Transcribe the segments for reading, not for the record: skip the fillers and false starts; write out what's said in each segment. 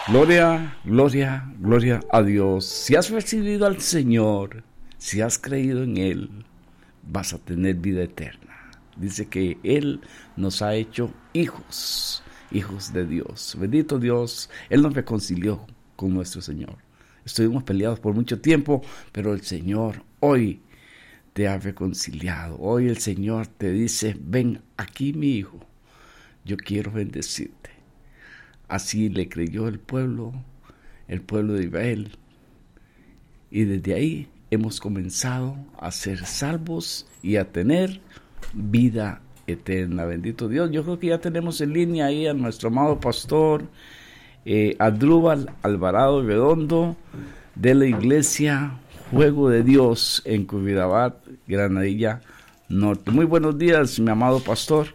Gloria, gloria, gloria a Dios. Si has recibido al Señor, si has creído en Él, vas a tener vida eterna. Dice que Él nos ha hecho hijos, hijos de Dios. Bendito Dios, Él nos reconcilió con nuestro Señor. Estuvimos peleados por mucho tiempo, pero el Señor hoy te ha reconciliado. Hoy el Señor te dice, ven aquí mi hijo, yo quiero bendecirte. Así le creyó el pueblo de Israel. Y desde ahí hemos comenzado a ser salvos y a tener vida eterna. Bendito Dios. Yo creo que ya tenemos en línea ahí a nuestro amado pastor Adrúbal Alvarado Redondo de la iglesia Juego de Dios en Curridabat, Granadilla Norte. Muy buenos días, mi amado pastor.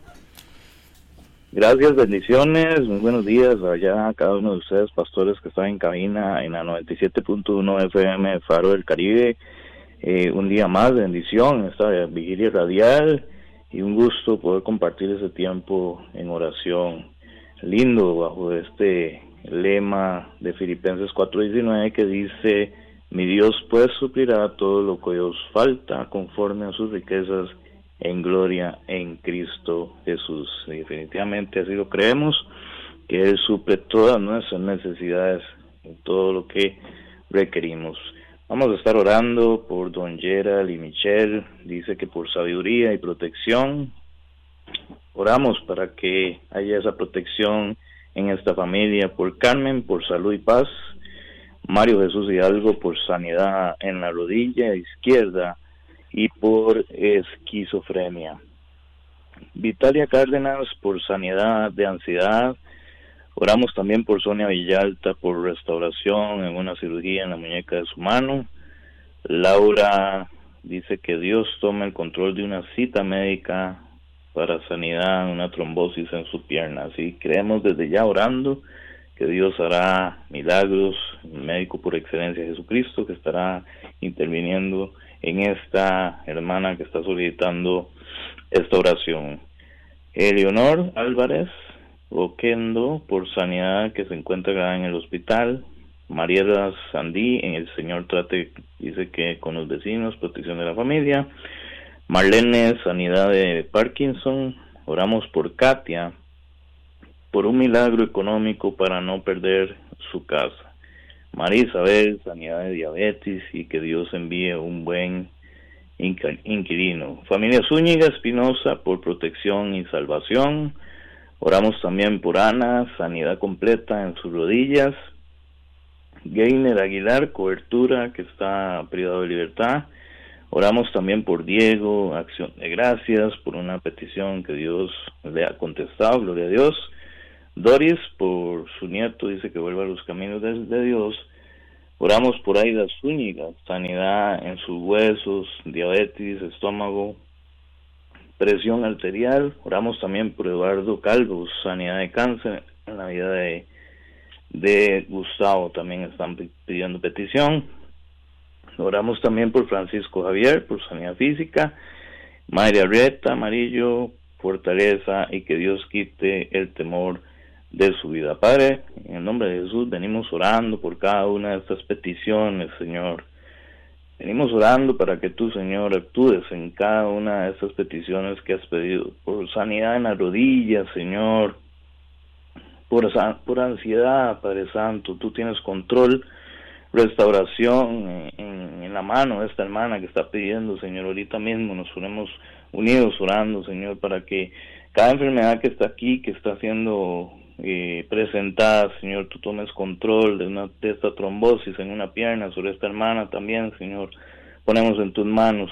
Gracias, bendiciones, muy buenos días allá a cada uno de ustedes, pastores que están en cabina en la 97.1 FM Faro del Caribe. Un día más de bendición, esta vigilia radial, y un gusto poder compartir ese tiempo en oración lindo bajo este lema de Filipenses 4:19 que dice: mi Dios pues suplirá todo lo que os falta conforme a sus riquezas en gloria en Cristo Jesús. Y definitivamente así lo creemos, que Él suple todas nuestras necesidades, en todo lo que requerimos. Vamos a estar orando por don Gerald y Michelle. Dice que por sabiduría y protección. Oramos para que haya esa protección en esta familia. Por Carmen, por salud y paz. Mario Jesús Hidalgo, por sanidad en la rodilla izquierda y por esquizofrenia. Vitalia Cárdenas, por sanidad de ansiedad. Oramos también por Sonia Villalta, por restauración en una cirugía en la muñeca de su mano. Laura dice que Dios tome el control de una cita médica para sanidad en una trombosis en su pierna. Así creemos desde ya orando que Dios hará milagros, el médico por excelencia Jesucristo, que estará interviniendo en esta hermana que está solicitando esta oración. Eleonor Álvarez Oquendo, por sanidad, que se encuentra en el hospital. Mariela Sandí, en el Señor trate, dice que con los vecinos, protección de la familia. Marlene, sanidad de Parkinson. Oramos por Katia, por un milagro económico para no perder su casa. María Isabel, sanidad de diabetes y que Dios envíe un buen inquilino. Familia Zúñiga Espinosa, por protección y salvación. Oramos también por Ana, sanidad completa en sus rodillas. Gainer Aguilar, cobertura, que está privado de libertad. Oramos también por Diego, acción de gracias, por una petición que Dios le ha contestado, gloria a Dios. Doris, por su nieto, dice que vuelva a los caminos de Dios. Oramos por Aida Zúñiga, sanidad en sus huesos, diabetes, estómago, presión arterial. Oramos también por Eduardo Calvo, sanidad de cáncer. En la vida de Gustavo también están pidiendo petición. Oramos también por Francisco Javier, por sanidad física. María Rieta Amarillo, fortaleza y que Dios quite el temor de su vida. Padre, en el nombre de Jesús venimos orando por cada una de estas peticiones, Señor. Venimos orando para que tú, Señor, actúes en cada una de estas peticiones que has pedido. Por sanidad en las rodillas, Señor. Por ansiedad, Padre Santo, tú tienes control. Restauración en la mano de esta hermana que está pidiendo, Señor. Ahorita mismo nos ponemos unidos orando, Señor, para que cada enfermedad que está aquí, que está siendo presentada, Señor, tú tomes control de esta trombosis en una pierna, sobre esta hermana también, Señor. Ponemos en tus manos.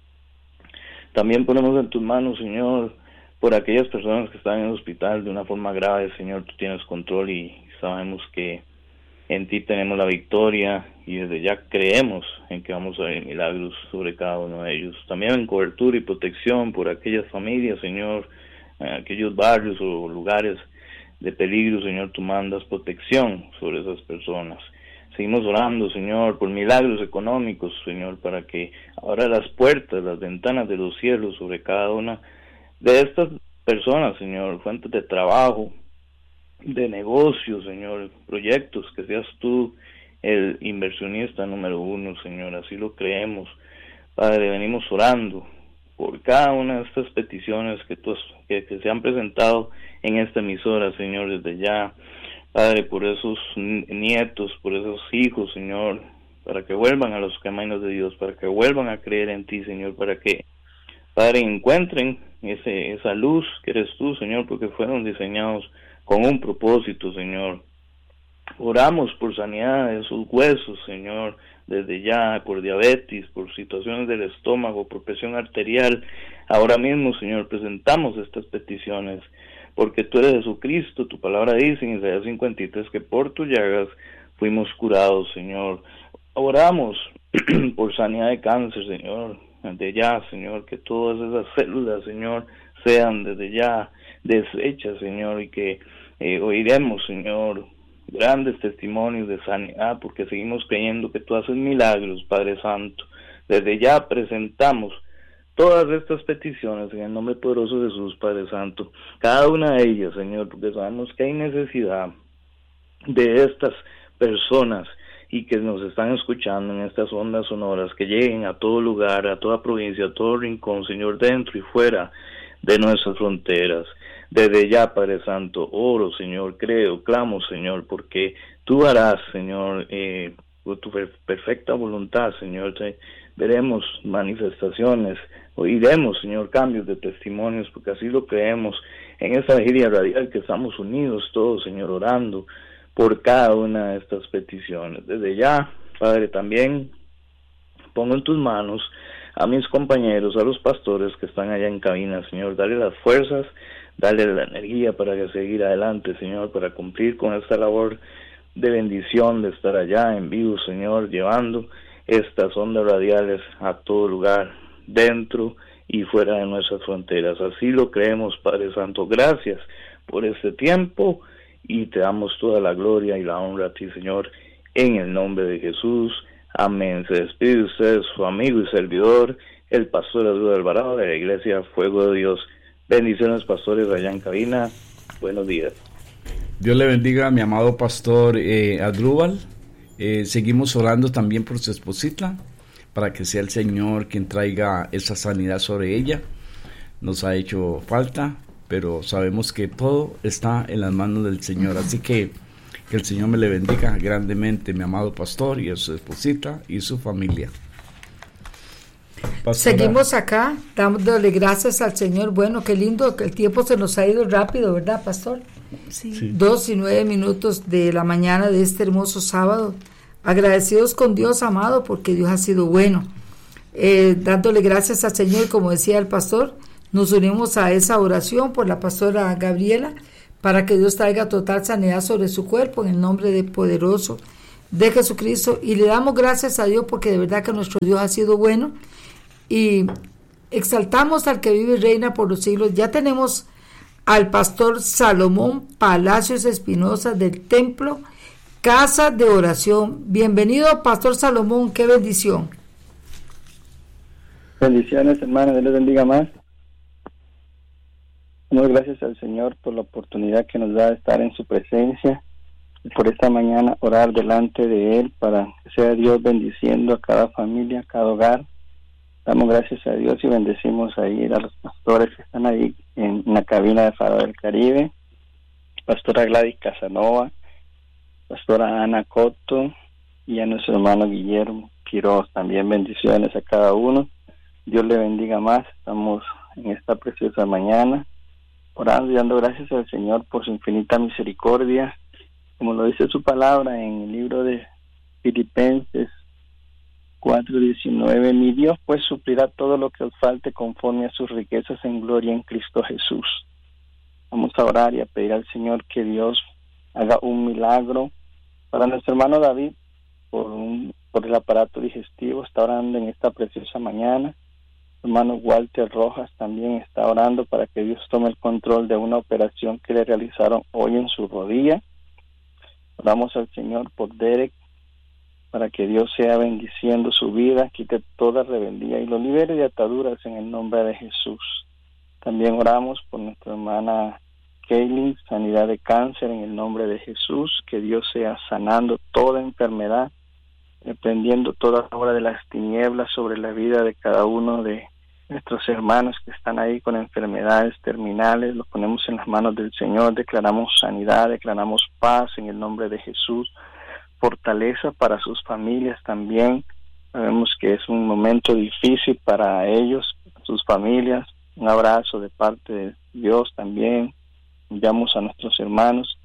También ponemos en tus manos, Señor, por aquellas personas que están en el hospital de una forma grave, Señor. Tú tienes control y sabemos que en ti tenemos la victoria y desde ya creemos en que vamos a ver milagros sobre cada uno de ellos. También en cobertura y protección por aquellas familias, Señor, aquellos barrios o lugares de peligro, Señor, tú mandas protección sobre esas personas. Seguimos orando, Señor, por milagros económicos, Señor, para que abra las puertas, las ventanas de los cielos sobre cada una de estas personas, Señor, fuentes de trabajo, de negocios, Señor, proyectos, que seas tú el inversionista número uno, Señor, así lo creemos. Padre, venimos orando por cada una de estas peticiones que se han presentado en esta emisora, Señor, desde ya. Padre, por esos nietos, por esos hijos, Señor, para que vuelvan a los caminos de Dios, para que vuelvan a creer en ti, Señor, para que, Padre, encuentren esa luz que eres tú, Señor, porque fueron diseñados con un propósito, Señor. Oramos por sanidad de sus huesos, Señor, desde ya, por diabetes, por situaciones del estómago, por presión arterial. Ahora mismo, Señor, presentamos estas peticiones, porque tú eres Jesucristo. Tu palabra dice en Isaías 53 que por tus llagas fuimos curados, Señor. Oramos por sanidad de cáncer, Señor, desde ya, Señor, que todas esas células, Señor, sean desde ya deshechas, Señor, y que oiremos, Señor, grandes testimonios de sanidad, porque seguimos creyendo que tú haces milagros, Padre Santo. Desde ya presentamos todas estas peticiones en el nombre poderoso de Jesús, Padre Santo, cada una de ellas, Señor, porque sabemos que hay necesidad de estas personas y que nos están escuchando en estas ondas sonoras, que lleguen a todo lugar, a toda provincia, a todo rincón, Señor, dentro y fuera de nuestras fronteras. Desde ya, Padre Santo, oro, Señor, creo, clamo, Señor, porque tú harás, Señor, por tu perfecta voluntad, Señor, veremos manifestaciones, oiremos, Señor, cambios de testimonios, porque así lo creemos en esta vigilia radial, que estamos unidos todos, Señor, orando por cada una de estas peticiones. Desde ya, Padre, también pongo en tus manos a mis compañeros, a los pastores que están allá en cabina, Señor, dale las fuerzas, dale la energía para que seguir adelante, Señor, para cumplir con esta labor de bendición, de estar allá en vivo, Señor, llevando estas ondas radiales a todo lugar, dentro y fuera de nuestras fronteras. Así lo creemos, Padre Santo. Gracias por este tiempo y te damos toda la gloria y la honra a ti, Señor, en el nombre de Jesús. Amén. Se despide de usted su amigo y servidor, el pastor Eduardo Alvarado, de la Iglesia Fuego de Dios. Bendiciones, pastores, allá en cabina. Buenos días. Dios le bendiga a mi amado pastor Adrúbal. Seguimos orando también por su esposita, para que sea el Señor quien traiga esa sanidad sobre ella. Nos ha hecho falta, pero sabemos que todo está en las manos del Señor. Así que el Señor me le bendiga grandemente, mi amado pastor, y a su esposita y su familia. Pastora. Seguimos acá, dándole gracias al Señor. Bueno, qué lindo, que el tiempo se nos ha ido rápido, ¿verdad, pastor? Sí. 2:09 de la mañana de este hermoso sábado. Agradecidos con Dios, amado, porque Dios ha sido bueno. Dándole gracias al Señor, como decía el pastor, nos unimos a esa oración por la pastora Gabriela, para que Dios traiga total sanidad sobre su cuerpo, en el nombre de poderoso de Jesucristo. Y le damos gracias a Dios, porque de verdad que nuestro Dios ha sido bueno. Y exaltamos al que vive y reina por los siglos. Ya tenemos al pastor Salomón Palacios Espinosa del Templo Casa de Oración. Bienvenido, pastor Salomón, qué bendición. Bendiciones, hermano, Dios les bendiga más. Damos gracias al Señor por la oportunidad que nos da de estar en su presencia y por esta mañana orar delante de Él, para que sea Dios bendiciendo a cada familia, a cada hogar. Damos gracias a Dios y bendecimos ahí a los pastores que están ahí en la cabina de Faro del Caribe, pastora Gladys Casanova, pastora Ana Cotto, y a nuestro hermano Guillermo Quiroz. También bendiciones a cada uno. Dios le bendiga más. Estamos en esta preciosa mañana orando y dando gracias al Señor por su infinita misericordia, como lo dice su palabra en el libro de Filipenses 4:19. Mi Dios pues suplirá todo lo que os falte conforme a sus riquezas en gloria en Cristo Jesús. Vamos a orar y a pedir al Señor que Dios haga un milagro para nuestro hermano David por el aparato digestivo. Está orando en esta preciosa mañana. Hermano Walter Rojas también está orando para que Dios tome el control de una operación que le realizaron hoy en su rodilla. Oramos al Señor por Derek, para que Dios sea bendiciendo su vida, quite toda rebeldía y lo libere de ataduras en el nombre de Jesús. También oramos por nuestra hermana Kaylin, sanidad de cáncer en el nombre de Jesús, que Dios sea sanando toda enfermedad, reprendiendo toda obra de las tinieblas sobre la vida de cada uno de nuestros hermanos que están ahí con enfermedades terminales. Los ponemos en las manos del Señor, declaramos sanidad, declaramos paz en el nombre de Jesús, fortaleza para sus familias también. Sabemos que es un momento difícil para ellos, sus familias. Un abrazo de parte de Dios también. Enviamos a nuestros hermanos.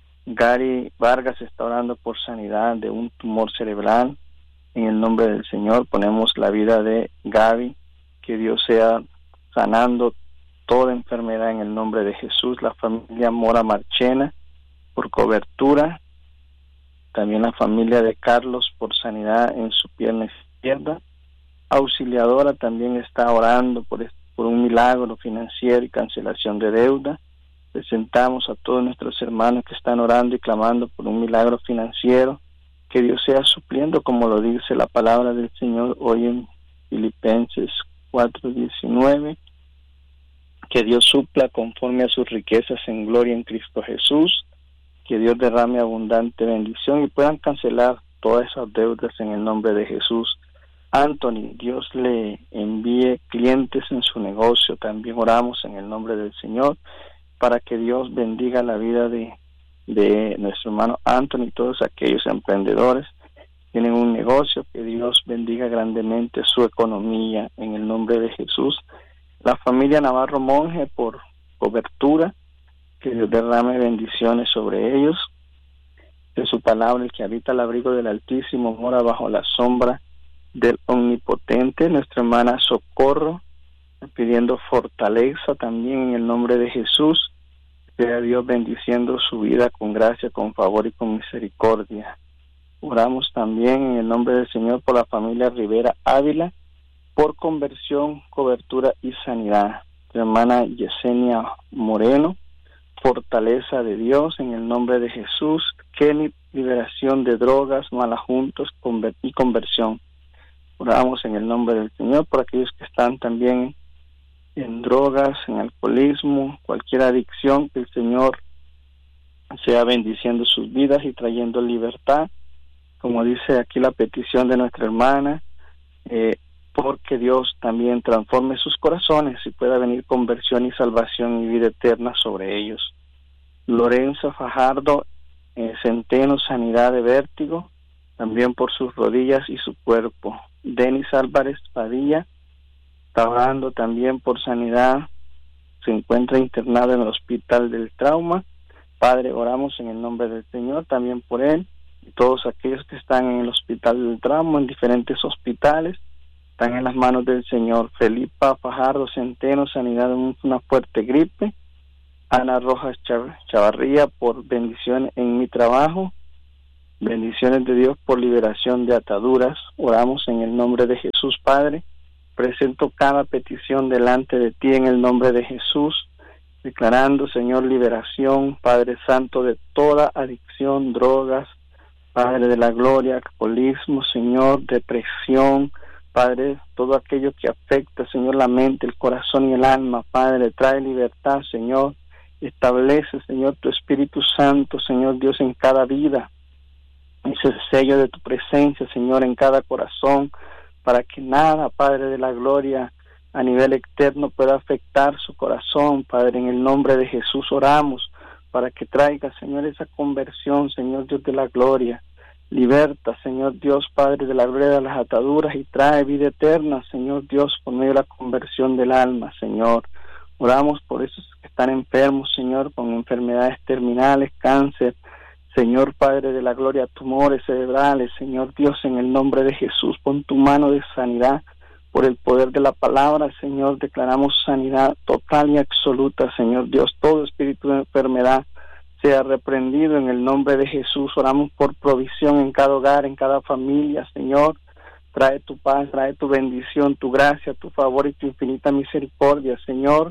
Gary Vargas está orando por sanidad de un tumor cerebral. En el nombre del Señor ponemos la vida de Gaby, que Dios sea sanando toda enfermedad en el nombre de Jesús. La familia Mora Marchena por cobertura. También la familia de Carlos por sanidad en su pierna izquierda. Auxiliadora también está orando por un milagro financiero y cancelación de deuda. Presentamos a todos nuestros hermanos que están orando y clamando por un milagro financiero, que Dios sea supliendo, como lo dice la palabra del Señor hoy en Filipenses 4:19, que Dios supla conforme a sus riquezas en gloria en Cristo Jesús, que Dios derrame abundante bendición y puedan cancelar todas esas deudas en el nombre de Jesús. Anthony, Dios le envíe clientes en su negocio. También oramos en el nombre del Señor para que Dios bendiga la vida de nuestro hermano Anthony y todos aquellos emprendedores que tienen un negocio. Que Dios bendiga grandemente su economía en el nombre de Jesús. La familia Navarro Monje por cobertura, que Dios derrame bendiciones sobre ellos. De su palabra, el que habita al abrigo del Altísimo mora bajo la sombra del Omnipotente. Nuestra hermana Socorro pidiendo fortaleza también en el nombre de Jesús. Sea Dios bendiciendo su vida con gracia, con favor y con misericordia. Oramos también en el nombre del Señor por la familia Rivera Ávila, por conversión, cobertura y sanidad. Nuestra hermana Yesenia Moreno, fortaleza de Dios en el nombre de Jesús. Kenny, liberación de drogas, malajuntos y conversión. Oramos en el nombre del Señor por aquellos que están también en drogas, en alcoholismo, cualquier adicción, que el Señor sea bendiciendo sus vidas y trayendo libertad, como dice aquí la petición de nuestra hermana, porque Dios también transforme sus corazones y pueda venir conversión y salvación y vida eterna sobre ellos. Lorenzo Fajardo, Centeno, sanidad de vértigo, también por sus rodillas y su cuerpo. Denis Álvarez Padilla está orando también por sanidad, se encuentra internado en el hospital del trauma. Padre, oramos en el nombre del Señor también por él y todos aquellos que están en el hospital del trauma, en diferentes hospitales, están en las manos del Señor. Felipa Fajardo Centeno, sanidad de una fuerte gripe. Ana Rojas Chavarría por bendición en mi trabajo. Bendiciones de Dios por liberación de ataduras. Oramos en el nombre de Jesús, Padre. Presento cada petición delante de ti en el nombre de Jesús, declarando, Señor, liberación, Padre Santo, de toda adicción, drogas, Padre de la gloria, alcoholismo, Señor, depresión, Padre, todo aquello que afecta, Señor, la mente, el corazón y el alma, Padre, trae libertad, Señor, establece, Señor, tu Espíritu Santo, Señor Dios, en cada vida, ese sello de tu presencia, Señor, en cada corazón, para que nada, Padre de la gloria, a nivel externo pueda afectar su corazón. Padre, en el nombre de Jesús oramos para que traiga, Señor, esa conversión, Señor Dios de la gloria. Liberta, Señor Dios, Padre de la gloria, de las ataduras y trae vida eterna, Señor Dios, por medio de la conversión del alma, Señor. Oramos por esos que están enfermos, Señor, con enfermedades terminales, cáncer, Señor Padre de la gloria, tumores cerebrales, Señor Dios, en el nombre de Jesús, pon tu mano de sanidad por el poder de la palabra, Señor, declaramos sanidad total y absoluta, Señor Dios, todo espíritu de enfermedad sea reprendido en el nombre de Jesús. Oramos por provisión en cada hogar, en cada familia, Señor, trae tu paz, trae tu bendición, tu gracia, tu favor y tu infinita misericordia, Señor.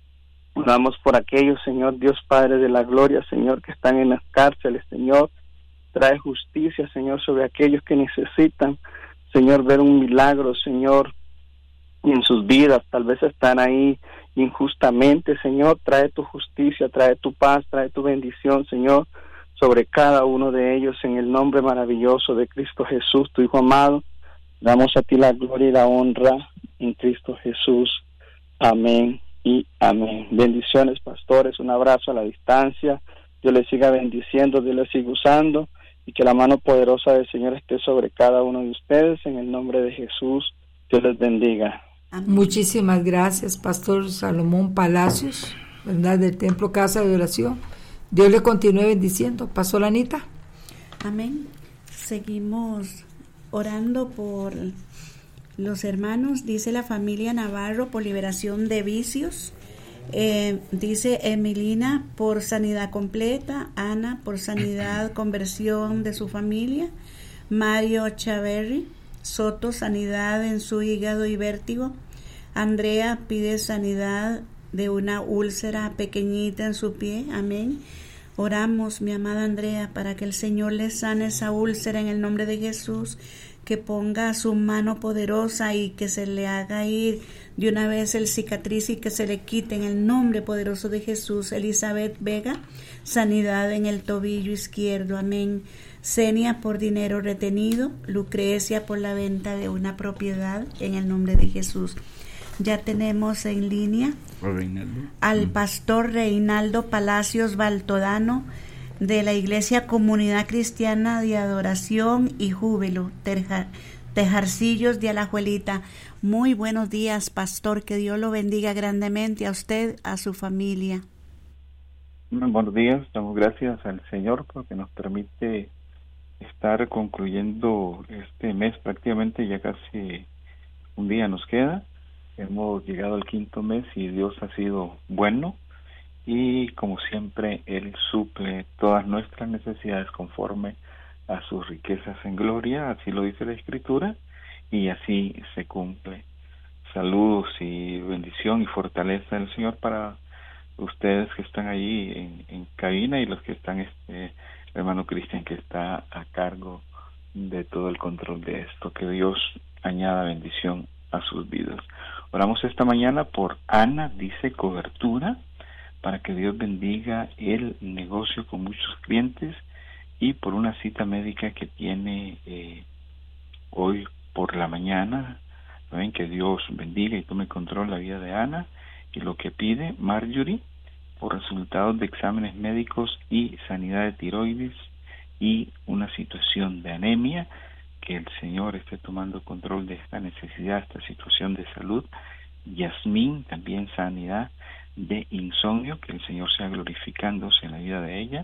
Oramos por aquellos, Señor Dios Padre de la gloria, Señor, que están en las cárceles, Señor. Trae justicia, Señor, sobre aquellos que necesitan, Señor, ver un milagro, Señor, en sus vidas. Tal vez están ahí injustamente, Señor. Trae tu justicia, trae tu paz, trae tu bendición, Señor, sobre cada uno de ellos, en el nombre maravilloso de Cristo Jesús, tu Hijo amado. Damos a ti la gloria y la honra en Cristo Jesús. Amén y amén. Bendiciones, pastores, un abrazo a la distancia. Dios les siga bendiciendo, Dios les siga usando, y que la mano poderosa del Señor esté sobre cada uno de ustedes, en el nombre de Jesús. Dios les bendiga. Amén. Muchísimas gracias, Pastor Salomón Palacios, ¿verdad?, del Templo Casa de Oración. Dios le continúe bendiciendo. Pastor Anita. Amén. Seguimos orando por los hermanos. Dice la familia Navarro por liberación de vicios. Dice Emilina por sanidad completa, Ana por sanidad, conversión de su familia, Mario Chaverri Soto, sanidad en su hígado y vértigo, Andrea pide sanidad de una úlcera pequeñita en su pie. Amén. Oramos, mi amada Andrea, para que el Señor le sane esa úlcera en el nombre de Jesús, que ponga su mano poderosa y que se le haga ir de una vez el cicatriz y que se le quite en el nombre poderoso de Jesús. Elizabeth Vega, sanidad en el tobillo izquierdo. Amén. Senia por dinero retenido, Lucrecia por la venta de una propiedad, en el nombre de Jesús. Ya tenemos en línea al pastor Reinaldo Palacios Baltodano, de la Iglesia Comunidad Cristiana de Adoración y Júbilo, Tejarcillos de Alajuelita. Muy buenos días, pastor, que Dios lo bendiga grandemente a usted, a su familia. Muy buenos días, damos gracias al Señor porque nos permite estar concluyendo este mes, prácticamente ya casi un día nos queda. Hemos llegado al 5º mes y Dios ha sido bueno. Y como siempre, Él suple todas nuestras necesidades conforme a sus riquezas en gloria, así lo dice la Escritura, y así se cumple. Saludos y bendición y fortaleza del Señor para ustedes que están ahí en cabina, y los que están, hermano Cristian, que está a cargo de todo el control de esto. Que Dios añada bendición a sus vidas. Oramos esta mañana por Ana, dice cobertura, para que Dios bendiga el negocio con muchos clientes, y por una cita médica que tiene hoy por la mañana. Ven, que Dios bendiga y tome control la vida de Ana y lo que pide Marjorie por resultados de exámenes médicos y sanidad de tiroides y una situación de anemia. Que el Señor esté tomando control de esta necesidad, esta situación de salud. Yasmín, también sanidad de insomnio, que el Señor sea glorificándose en la vida de ella.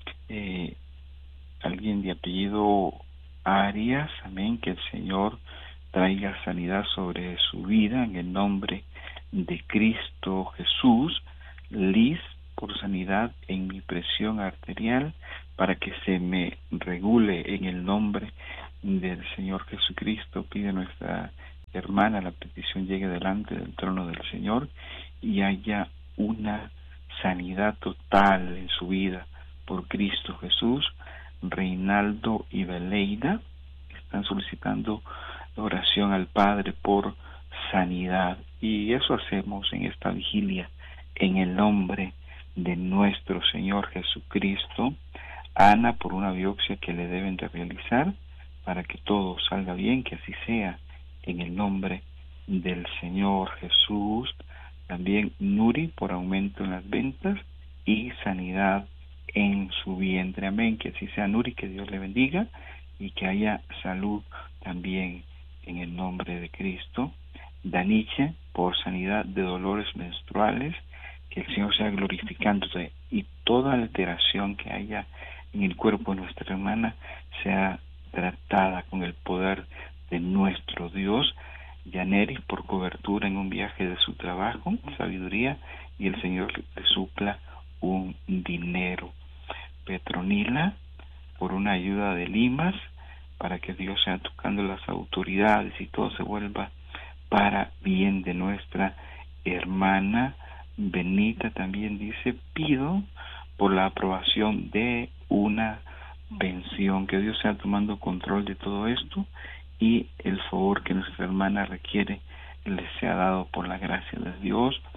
Alguien de apellido Arias, amén, que el Señor traiga sanidad sobre su vida en el nombre de Cristo Jesús. Liz, por sanidad en mi presión arterial, para que se me regule en el nombre del Señor Jesucristo. Pide nuestra hermana, la petición llegue delante del trono del Señor y haya una sanidad total en su vida por Cristo Jesús. Reinaldo y Beleida están solicitando oración al Padre por sanidad, y eso hacemos en esta vigilia en el nombre de nuestro Señor Jesucristo. Ana, por una biopsia que le deben de realizar para que todo salga bien, que así sea en el nombre del Señor Jesús. También Nuri, por aumento en las ventas y sanidad en su vientre. Amén, que así sea, Nuri, que Dios le bendiga y que haya salud también en el nombre de Cristo. Daniche, por sanidad de dolores menstruales, que el Señor sea glorificándose y toda alteración que haya en el cuerpo de nuestra hermana sea tratada con el poder de nuestro Dios. Yaneri, por cobertura en un viaje de su trabajo, sabiduría, y el Señor le supla un dinero. Petronila, por una ayuda de Limas, para que Dios sea tocando las autoridades y todo se vuelva para bien de nuestra hermana. Benita también dice, pido por la aprobación de una pensión, que Dios sea tomando control de todo esto y el favor que nuestra hermana requiere le sea dado por la gracia de Dios.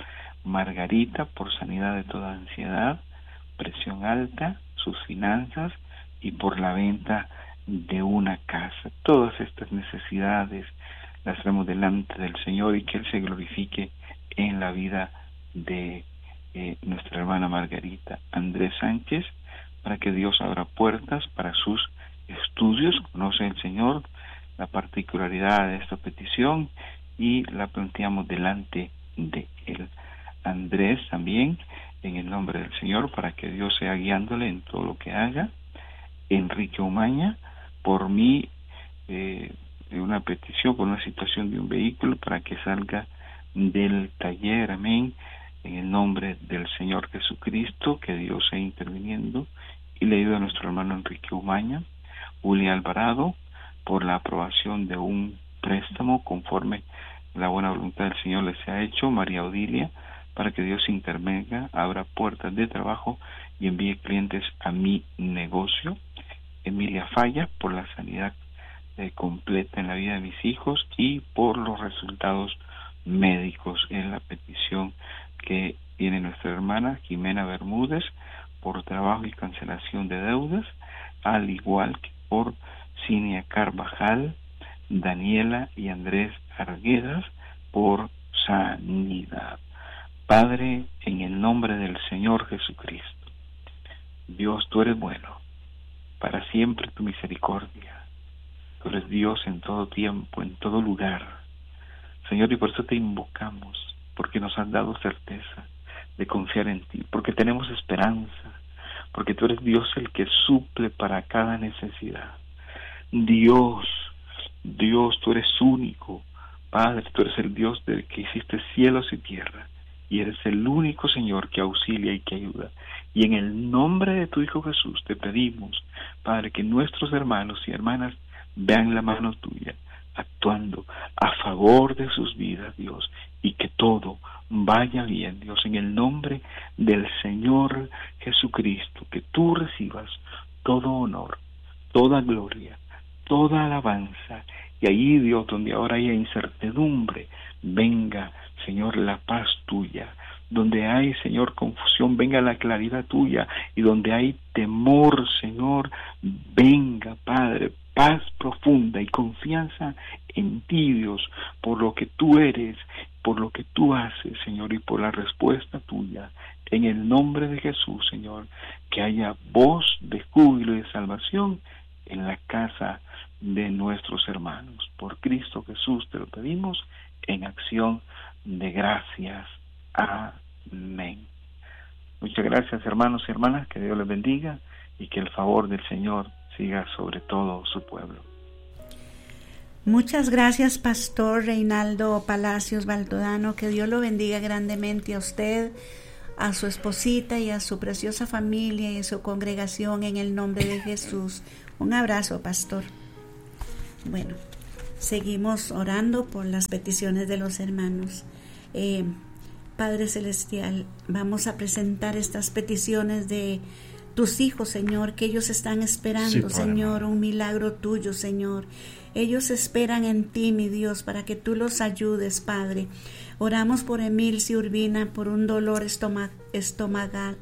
Margarita por sanidad de toda ansiedad, presión alta, sus finanzas y por la venta de una casa. Todas estas necesidades las traemos delante del Señor y que Él se glorifique en la vida de nuestra hermana Margarita. Andrés Sánchez, para que Dios abra puertas para sus estudios. Conoce el Señor la particularidad de esta petición y la planteamos delante de Él. Andrés también, en el nombre del Señor, para que Dios sea guiándole en todo lo que haga. Enrique Umaña, por mí, una petición, por una situación de un vehículo, para que salga del taller, amén, en el nombre del Señor Jesucristo, que Dios sea interviniendo y le ayude a nuestro hermano Enrique Umaña. Uli Alvarado, por la aprobación de un préstamo conforme la buena voluntad del Señor les ha hecho. María Odilia, para que Dios intervenga, abra puertas de trabajo y envíe clientes a mi negocio. Emilia Falla, por la sanidad completa en la vida de mis hijos y por los resultados médicos, en la petición que tiene nuestra hermana Jimena Bermúdez, por trabajo y cancelación de deudas, al igual que por Cinia Carvajal, Daniela y Andrés Arguedas, por sanidad. Padre, en el nombre del Señor Jesucristo, Dios, tú eres bueno, para siempre tu misericordia. Tú eres Dios en todo tiempo, en todo lugar. Señor, y por eso te invocamos, porque nos has dado certeza de confiar en ti, porque tenemos esperanza, porque tú eres Dios el que suple para cada necesidad. Dios, tú eres único. Padre, tú eres el Dios del que hiciste cielos y tierra, y eres el único Señor que auxilia y que ayuda. Y en el nombre de tu Hijo Jesús te pedimos, Padre, que nuestros hermanos y hermanas vean la mano tuya actuando a favor de sus vidas, Dios, y que todo vaya bien, Dios, en el nombre del Señor Jesucristo, que tú recibas todo honor, toda gloria, toda alabanza, y ahí, Dios, donde ahora haya incertidumbre, venga, Señor, la paz tuya. Donde hay, Señor, confusión, venga la claridad tuya. Y donde hay temor, Señor, venga, Padre, paz profunda y confianza en ti, Dios, por lo que tú eres, por lo que tú haces, Señor, y por la respuesta tuya. En el nombre de Jesús, Señor, que haya voz de júbilo y de salvación en la casa de nuestros hermanos. Por Cristo Jesús te lo pedimos en acción de gracias. Amén. Muchas gracias, hermanos y hermanas, que Dios les bendiga y que el favor del Señor siga sobre todo su pueblo. Muchas gracias, Pastor Reinaldo Palacios Baltodano, que Dios lo bendiga grandemente a usted, a su esposita y a su preciosa familia y a su congregación en el nombre de Jesús. Un abrazo, Pastor. Bueno, seguimos orando por las peticiones de los hermanos. Padre Celestial, vamos a presentar estas peticiones de tus hijos, Señor, que ellos están esperando, sí, Señor, un milagro tuyo, Señor. Ellos esperan en ti, mi Dios, para que tú los ayudes, Padre. Oramos por Emilcia Urbina, por un dolor estomacal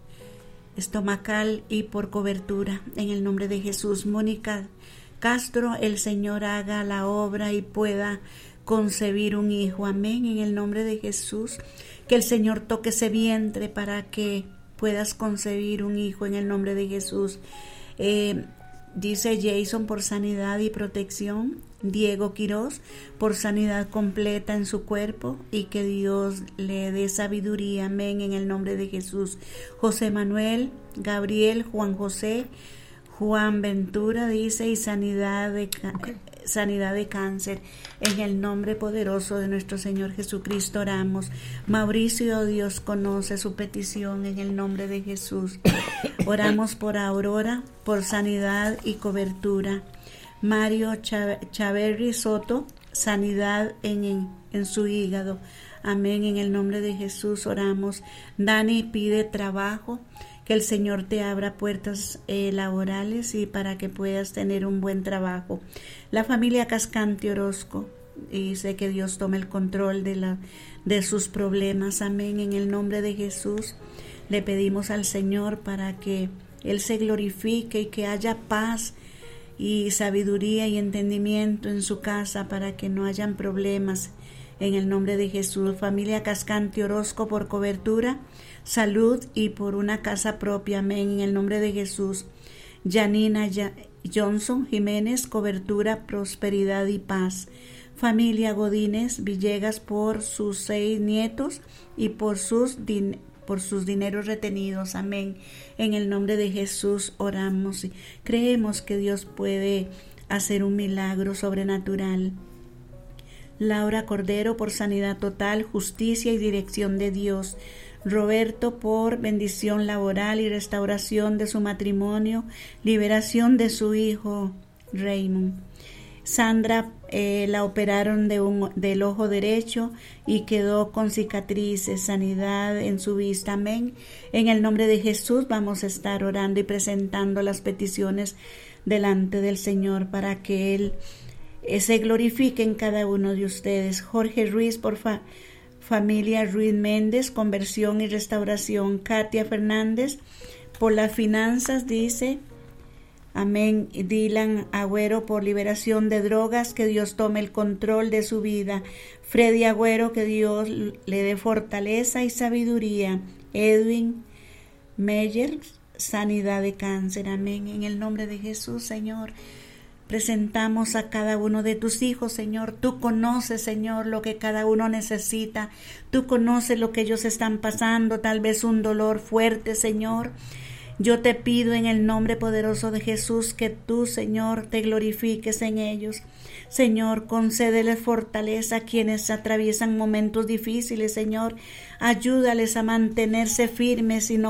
y por cobertura, en el nombre de Jesús. Mónica Castro, el Señor haga la obra y pueda concebir un hijo, amén, en el nombre de Jesús. Que el Señor toque ese vientre para que puedas concebir un hijo en el nombre de Jesús. Dice Jason por sanidad y protección, Diego Quiroz por sanidad completa en su cuerpo y que Dios le dé sabiduría, amén, en el nombre de Jesús. José Manuel, Gabriel, Juan José, Juan Ventura dice y sanidad de cáncer, en el nombre poderoso de nuestro Señor Jesucristo oramos. Mauricio, Dios conoce su petición en el nombre de Jesús. Oramos por Aurora, por sanidad y cobertura. Mario Chaverri Soto, sanidad en su hígado, amén, en el nombre de Jesús oramos. Dani pide trabajo, que el Señor te abra puertas laborales y para que puedas tener un buen trabajo. La familia Cascante Orozco y sé que Dios toma el control de sus problemas. Amén. En el nombre de Jesús le pedimos al Señor para que Él se glorifique y que haya paz y sabiduría y entendimiento en su casa para que no hayan problemas. En el nombre de Jesús. Familia Cascante Orozco, por cobertura, salud y por una casa propia. Amén. En el nombre de Jesús. Janina Johnson Jiménez, cobertura, prosperidad y paz. Familia Godínez Villegas, por sus 6 nietos y por sus dineros retenidos. Amén. En el nombre de Jesús oramos y creemos que Dios puede hacer un milagro sobrenatural. Laura Cordero, por sanidad total, justicia y dirección de Dios. Roberto, por bendición laboral y restauración de su matrimonio, liberación de su hijo Raymond. Sandra, la operaron del ojo derecho y quedó con cicatrices, sanidad en su vista. Amén. En el nombre de Jesús vamos a estar orando y presentando las peticiones delante del Señor para que Él se glorifique en cada uno de ustedes. Jorge Ruiz, por familia Ruiz Méndez, conversión y restauración. Katia Fernández, por las finanzas, dice. Amén. Dylan Agüero, por liberación de drogas, que Dios tome el control de su vida. Freddy Agüero, que Dios le dé fortaleza y sabiduría. Edwin Meyer, sanidad de cáncer. Amén. En el nombre de Jesús, Señor, presentamos a cada uno de tus hijos, Señor. Tú conoces, Señor, lo que cada uno necesita. Tú conoces lo que ellos están pasando, tal vez un dolor fuerte, Señor. Yo te pido en el nombre poderoso de Jesús que tú, Señor, te glorifiques en ellos. Señor, concédeles fortaleza a quienes atraviesan momentos difíciles, Señor. Ayúdales a mantenerse firmes y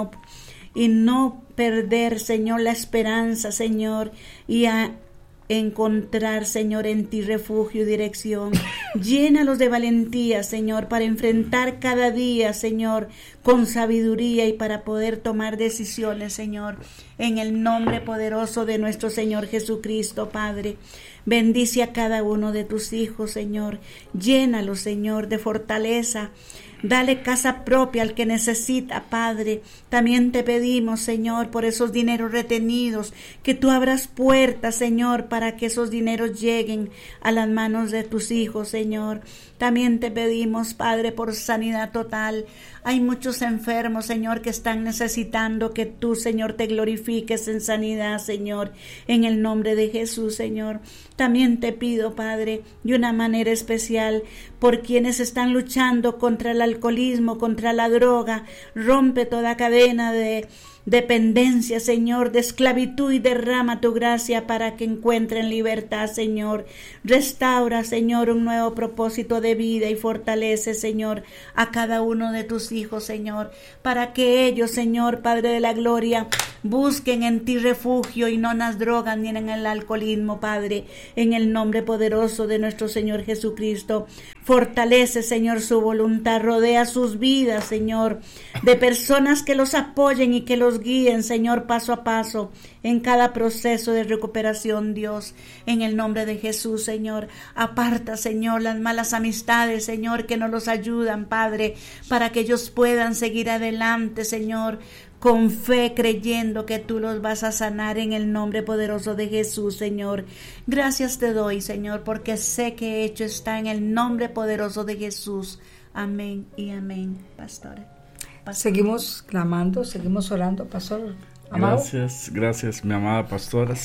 no perder, Señor, la esperanza, Señor, y a encontrar, Señor, en ti refugio y dirección. Llénalos de valentía, Señor, para enfrentar cada día, Señor, con sabiduría y para poder tomar decisiones, Señor, en el nombre poderoso de nuestro Señor Jesucristo. Padre, bendice a cada uno de tus hijos, Señor. Llénalos, Señor, de fortaleza. Dale casa propia al que necesita, Padre. También te pedimos, Señor, por esos dineros retenidos, que tú abras puertas, Señor, para que esos dineros lleguen a las manos de tus hijos, Señor. También te pedimos, Padre, por sanidad total. Hay muchos enfermos, Señor, que están necesitando que tú, Señor, te glorifiques en sanidad, Señor, en el nombre de Jesús, Señor. También te pido, Padre, de una manera especial, por quienes están luchando contra el alcoholismo, contra la droga. Rompe toda cadena de dependencia, Señor, de esclavitud, y derrama tu gracia para que encuentren libertad, Señor. Restaura, Señor, un nuevo propósito de vida y fortalece, Señor, a cada uno de tus hijos, Señor, para que ellos, Señor, Padre de la gloria, busquen en ti refugio y no en las drogas ni en el alcoholismo, Padre, en el nombre poderoso de nuestro Señor Jesucristo. Fortalece, Señor, su voluntad, rodea sus vidas, Señor, de personas que los apoyen y que los guíen, Señor, paso a paso en cada proceso de recuperación, Dios, en el nombre de Jesús, Señor. Aparta, Señor, las malas amistades, Señor, que no los ayudan, Padre, para que ellos puedan seguir adelante, Señor, con fe, creyendo que tú los vas a sanar en el nombre poderoso de Jesús, Señor. Gracias te doy, Señor, porque sé que hecho está en el nombre poderoso de Jesús. Amén y amén, pastora. Seguimos clamando, seguimos orando, pastor amado. Gracias, mi amada pastora.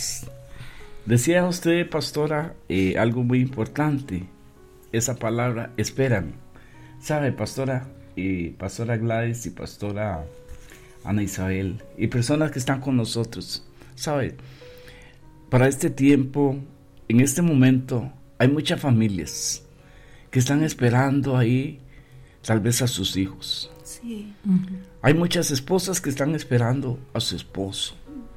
Decía usted, pastora, algo muy importante, esa palabra, esperan. ¿Sabe, pastora? Pastora Gladys y pastora Ana Isabel y personas que están con nosotros, ¿sabe? Para este tiempo, en este momento, hay muchas familias que están esperando ahí, tal vez a sus hijos. Sí. Hay muchas esposas que están esperando a su esposo.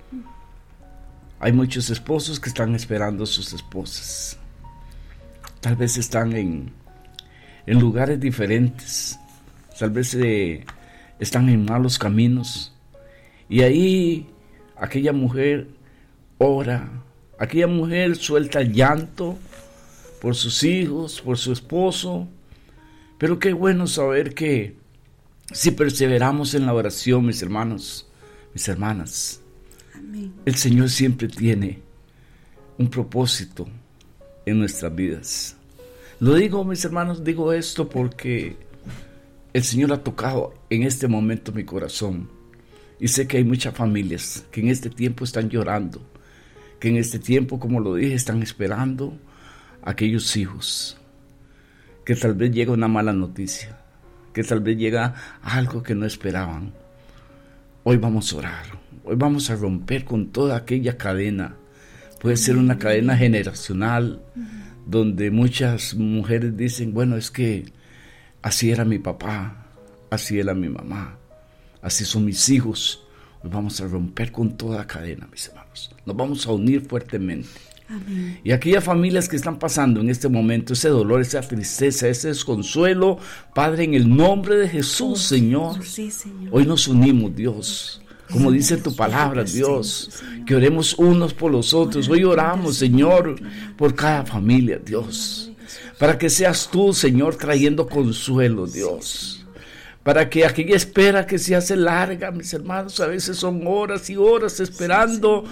Hay muchos esposos que están esperando a sus esposas. Tal vez están en lugares diferentes. Tal vez están en malos caminos. Y ahí aquella mujer ora. Aquella mujer suelta el llanto por sus hijos, por su esposo. Pero qué bueno saber que si perseveramos en la oración, mis hermanos, mis hermanas, amén, el Señor siempre tiene un propósito en nuestras vidas. Lo digo, mis hermanos, digo esto porque el Señor ha tocado en este momento mi corazón. Y sé que hay muchas familias que en este tiempo están llorando, que en este tiempo, como lo dije, están esperando a aquellos hijos, que tal vez llega una mala noticia, que tal vez llega algo que no esperaban. Hoy vamos a orar, hoy vamos a romper con toda aquella cadena. Puede ser una cadena generacional, donde muchas mujeres dicen, bueno, es que así era mi papá, así era mi mamá, así son mis hijos. Hoy vamos a romper con toda cadena, mis hermanos. Nos vamos a unir fuertemente. Amén. Y aquellas familias que están pasando en este momento ese dolor, esa tristeza, ese desconsuelo, Padre, en el nombre de Jesús, Señor, sí, Señor, hoy nos unimos, Dios. Como dice tu palabra, Dios, que oremos unos por los otros. Hoy oramos, Señor, por cada familia, Dios, para que seas tú, Señor, trayendo consuelo, Dios, para que aquella espera que se hace larga, mis hermanos, a veces son horas y horas esperando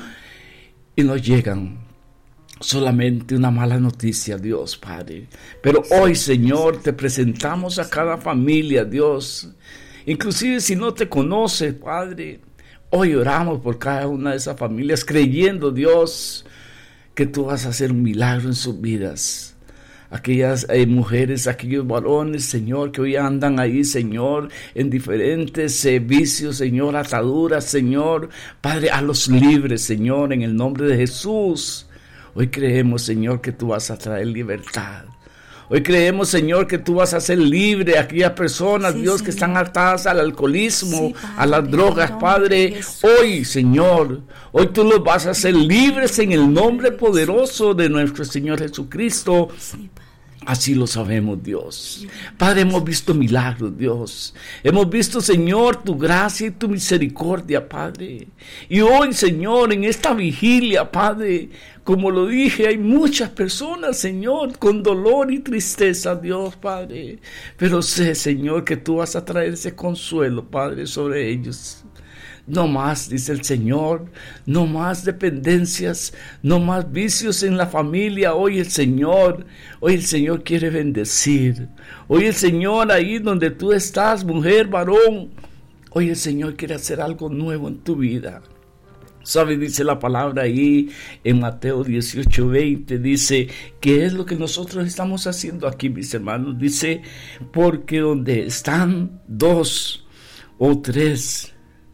y no llegan. Solamente una mala noticia, Dios, Padre. Pero hoy, Señor, te presentamos a cada familia, Dios. Inclusive si no te conoce, Padre, hoy oramos por cada una de esas familias, creyendo, Dios, que tú vas a hacer un milagro en sus vidas. Aquellas mujeres, aquellos varones, Señor, que hoy andan ahí, Señor, en diferentes vicios, Señor, ataduras, Señor. Padre, a los libres, Señor, en el nombre de Jesús. Hoy creemos, Señor, que tú vas a traer libertad. Hoy creemos, Señor, que tú vas a hacer libre a aquellas personas, sí, Dios, Señor, que están atadas al alcoholismo, sí, Padre, a las drogas, Padre. Hoy, Señor, hoy tú los vas a hacer libres en el nombre poderoso de nuestro Señor Jesucristo. Sí, así lo sabemos, Dios. Padre, hemos visto milagros, Dios. Hemos visto, Señor, tu gracia y tu misericordia, Padre. Y hoy, Señor, en esta vigilia, Padre, como lo dije, hay muchas personas, Señor, con dolor y tristeza, Dios, Padre. Pero sé, Señor, que tú vas a traer ese consuelo, Padre, sobre ellos. No más, dice el Señor, no más dependencias, no más vicios en la familia. Hoy el Señor quiere bendecir. Hoy el Señor, ahí donde tú estás, mujer, varón, hoy el Señor quiere hacer algo nuevo en tu vida. ¿Sabe? Dice la palabra ahí en Mateo 18:20, dice, ¿qué es lo que nosotros estamos haciendo aquí, mis hermanos? Dice, porque donde están 2 o 3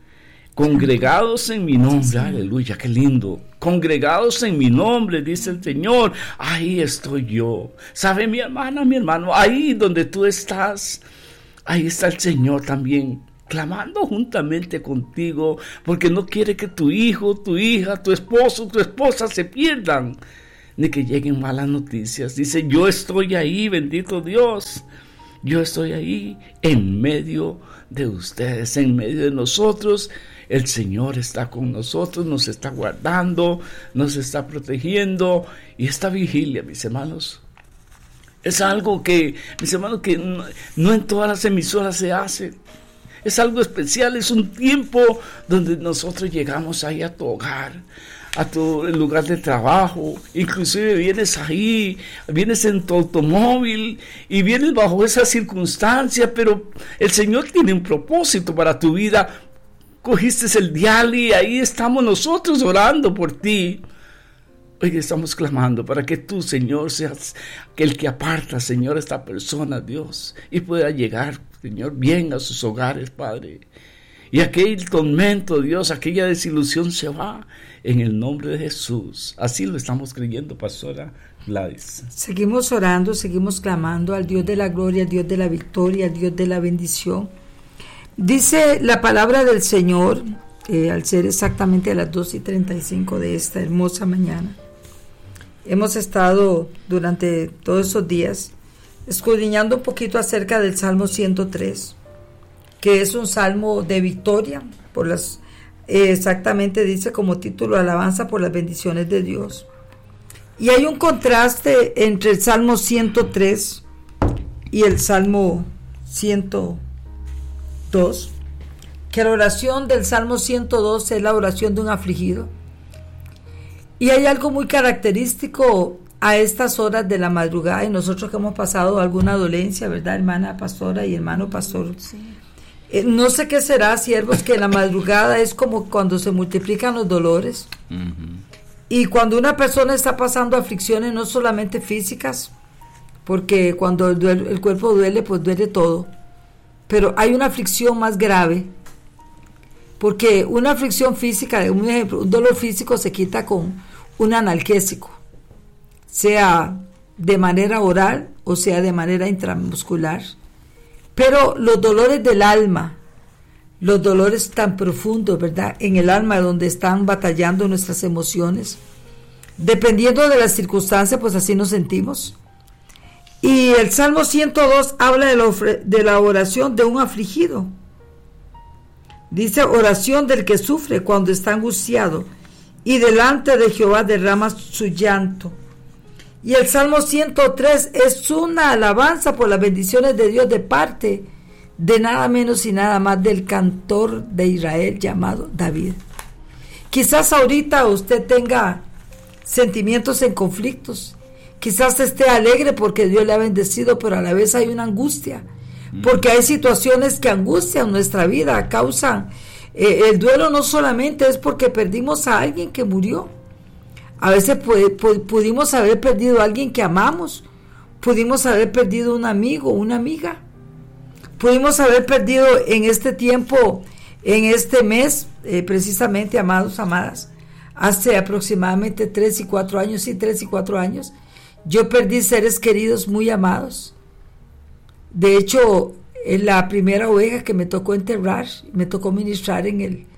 congregados en mi nombre, aleluya, qué lindo, congregados en mi nombre, dice el Señor, ahí estoy yo. ¿Sabe, mi hermana, mi hermano? Ahí donde tú estás, ahí está el Señor también, clamando juntamente contigo, porque no quiere que tu hijo, tu hija, tu esposo, tu esposa se pierdan, ni que lleguen malas noticias. Dice, yo estoy ahí, bendito Dios, yo estoy ahí en medio de ustedes, en medio de nosotros. El Señor está con nosotros, nos está guardando, nos está protegiendo. Y esta vigilia, mis hermanos, es algo que, mis hermanos, que no en todas las emisoras se hace. Es algo especial, es un tiempo donde nosotros llegamos ahí a tu hogar, a tu lugar de trabajo. Inclusive vienes ahí, vienes en tu automóvil y vienes bajo esa circunstancia, pero el Señor tiene un propósito para tu vida. Cogiste el dial y ahí estamos nosotros orando por ti. Hoy estamos clamando para que tú, Señor, seas el que aparta, Señor, a esta persona, Dios, y pueda llegar, Señor, bien a sus hogares, Padre. Y aquel tormento, Dios, aquella desilusión se va en el nombre de Jesús. Así lo estamos creyendo, Pastora Gladys. Seguimos orando, seguimos clamando al Dios de la gloria, al Dios de la victoria, al Dios de la bendición. Dice la palabra del Señor, al ser exactamente a las 2:35 de esta hermosa mañana, hemos estado durante todos esos días escudriñando un poquito acerca del Salmo 103, que es un salmo de victoria, exactamente dice como título, alabanza por las bendiciones de Dios. Y hay un contraste entre el Salmo 103 y el Salmo 102, que la oración del Salmo 102 es la oración de un afligido. Y hay algo muy característico a estas horas de la madrugada, y nosotros que hemos pasado alguna dolencia, ¿verdad, hermana pastora y hermano pastor? Sí. No sé qué será, siervos, que la madrugada es como cuando se multiplican los dolores. Uh-huh. Y cuando una persona está pasando aflicciones no solamente físicas, porque cuando el cuerpo duele, pues duele todo, pero hay una aflicción más grave, porque una aflicción física, un ejemplo, un dolor físico se quita con un analgésico, sea de manera oral o sea de manera intramuscular. Pero los dolores del alma, los dolores tan profundos, ¿verdad?, en el alma, donde están batallando nuestras emociones, dependiendo de las circunstancias, pues así nos sentimos. Y el Salmo 102 habla de la oración de un afligido. Dice: oración del que sufre cuando está angustiado, y delante de Jehová derrama su llanto. Y el Salmo 103 es una alabanza por las bendiciones de Dios de parte de nada menos y nada más del cantor de Israel llamado David. Quizás ahorita usted tenga sentimientos en conflictos, quizás esté alegre porque Dios le ha bendecido, pero a la vez hay una angustia, porque hay situaciones que angustian nuestra vida, causan el duelo. No solamente es porque perdimos a alguien que murió, a veces pudimos haber perdido a alguien que amamos, pudimos haber perdido un amigo, una amiga, pudimos haber perdido en este tiempo, en este mes, precisamente, amados, amadas, hace aproximadamente 3 y 4 años, sí, 3 y 4 años, yo perdí seres queridos muy amados. De hecho, la primera oveja que me tocó enterrar, me tocó ministrar en el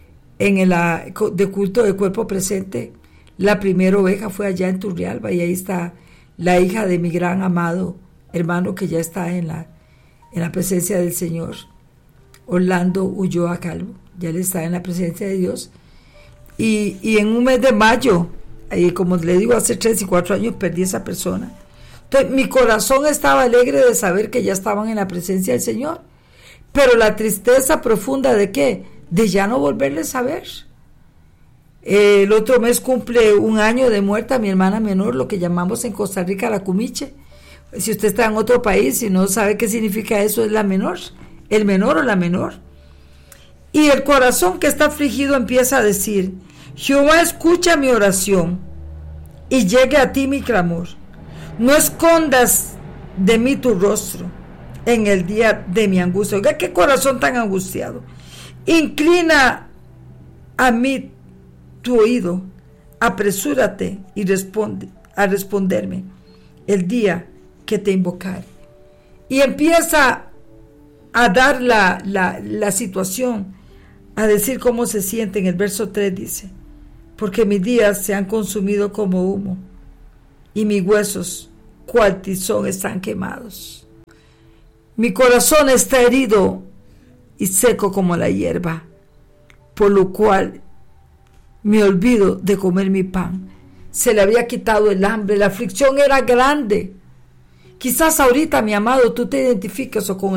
de culto de cuerpo presente, la primera oveja fue allá en Turrialba, y ahí está la hija de mi gran amado hermano que ya está en la presencia del Señor, Orlando Ulloa Calvo, ya él está en la presencia de Dios. Y en un mes de mayo, como le digo, hace 3 y 4 años perdí a esa persona. Entonces mi corazón estaba alegre de saber que ya estaban en la presencia del Señor, pero la tristeza profunda ¿de qué? De ya no volverles a ver. El otro mes cumple 1 año de muerta mi hermana menor, lo que llamamos en Costa Rica la cumiche. Si usted está en otro país y no sabe qué significa eso, es la menor, el menor o la menor. Y el corazón que está afligido empieza a decir: Jehová, escucha mi oración y llegue a ti mi clamor. No escondas de mí tu rostro en el día de mi angustia. Oiga, qué corazón tan angustiado. Inclina a mí tu oído, apresúrate y responde a responderme el día que te invocare. Y empieza a dar la situación, a decir cómo se siente. En el verso 3 dice: porque mis días se han consumido como humo, y mis huesos, cual tizón, están quemados. Mi corazón está herido y seco como la hierba, por lo cual me olvido de comer mi pan. Se le había quitado el hambre, la aflicción era grande. Quizás ahorita, mi amado, tú te identificas o con